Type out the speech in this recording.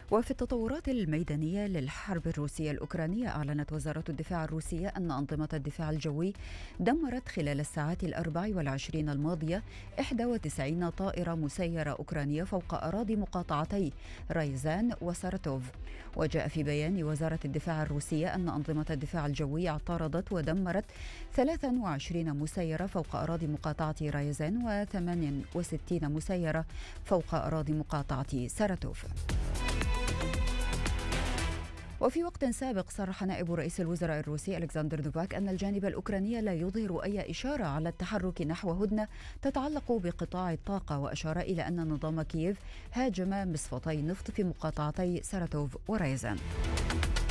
وفي التطورات الميدانية للحرب الروسية الأوكرانية، أعلنت وزارة الدفاع الروسية أن أنظمة الدفاع الجوي دمرت خلال الساعات 24 الماضية 91 طائرة مسيرة أوكرانية فوق أراضي مقاطعتي رايزان وساراتوف. وجاء في بيان وزارة الدفاع الروسية أن أنظمة الدفاع الجوي اعترضت ودمرت 23 مسيرة فوق أراضي مقاطعة رايزان و68 مسيرة فوق أراضي مقاطعة ساراتوف. وفي وقت سابق صرح نائب رئيس الوزراء الروسي ألكسندر دوفاك أن الجانب الأوكراني لا يظهر أي إشارة على التحرك نحو هدنة تتعلق بقطاع الطاقة، وأشار إلى أن نظام كييف هاجم مصفاطي النفط في مقاطعتي ساراتوف ورايزان.